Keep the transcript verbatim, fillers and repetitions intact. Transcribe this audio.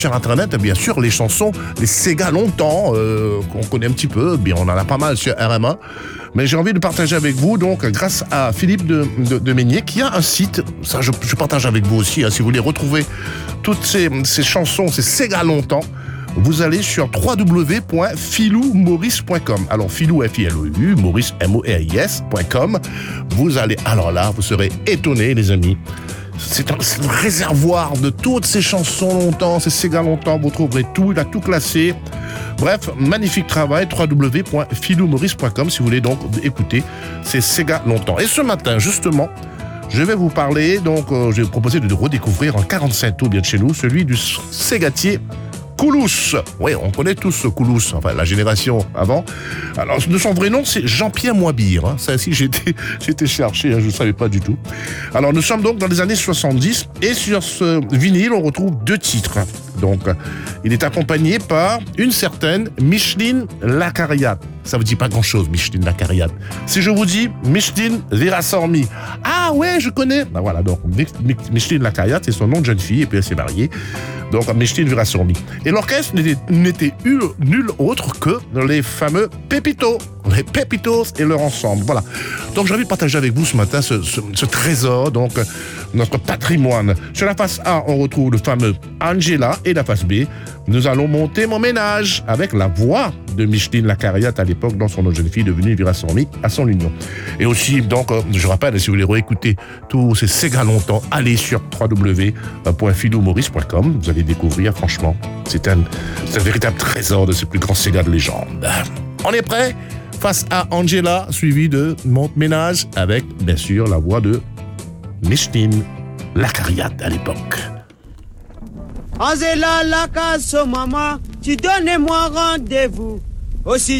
Sur Internet, bien sûr, les chansons, les Sega longtemps, euh, qu'on connaît un petit peu, bien on en a pas mal sur R M A, mais j'ai envie de partager avec vous, donc grâce à Philippe de, de, de Meignier, qui a un site, ça je, je partage avec vous aussi, hein, si vous voulez retrouver toutes ces, ces chansons, ces Sega longtemps, vous allez sur w w w point philou maurice point com. Alors Philou, F I L O U, Maurice, M O R I S point com. Vous allez, alors là, vous serez étonnés les amis. C'est un, c'est un réservoir de toutes ces chansons longtemps, ces Sega longtemps, vous trouverez tout, il a tout classé. Bref, magnifique travail, w w w point philou maurice point com si vous voulez donc écouter ces Sega longtemps. Et ce matin, justement, je vais vous parler, donc euh, je vais vous proposer de redécouvrir en quarante-cinq tours bien de chez nous, celui du Segatier Koulous. Oui, on connaît tous ce Koulous, enfin la génération avant. Alors, de son vrai nom, c'est Jean-Pierre Moibir. Hein. Ça aussi, j'ai été, j'ai été cherché, hein, je ne savais pas du tout. Alors, nous sommes donc dans les années soixante-dix, et sur ce vinyle, on retrouve deux titres. Donc, il est accompagné par une certaine Micheline Lacariat. Ça vous dit pas grand-chose, Micheline Lacariat. Si je vous dis Micheline Virasormi, ah ouais, je connais. Ben voilà, donc Micheline Lacariat, c'est son nom de jeune fille, et puis elle s'est mariée. Donc Micheline Virasormi. Et l'orchestre n'était, n'était nul autre que les fameux Pépitos, les Pépitos et leur ensemble. Voilà. Donc j'ai envie de partager avec vous ce matin ce, ce, ce trésor, donc notre patrimoine. Sur la face A, on retrouve le fameux Angela, et la face B, nous allons monter mon ménage avec la voix de Micheline Lacariat à l'époque dans son nom de jeune fille devenue Virasormi à son union. Et aussi, donc, je rappelle, si vous voulez réécouter tous ces Sega longtemps, allez sur w w w point philou maurice point com. Vous allez découvrir, franchement, c'est un, c'est un véritable trésor de ces plus grands Sega de légende. On est prêt? Face à Angela, suivi de Mon ménage avec, bien sûr, la voix de Micheline Lacariat à l'époque. Angela, la casse, maman, tu donnes-moi rendez-vous. Aussi